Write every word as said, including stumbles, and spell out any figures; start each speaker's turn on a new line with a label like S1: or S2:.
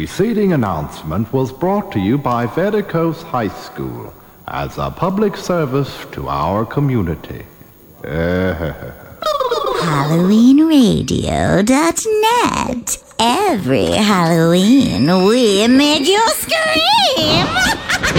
S1: preceding announcement was brought to you by Veracruz High School as a public service to our community.
S2: Halloween Radio dot net. Every Halloween, we make you scream!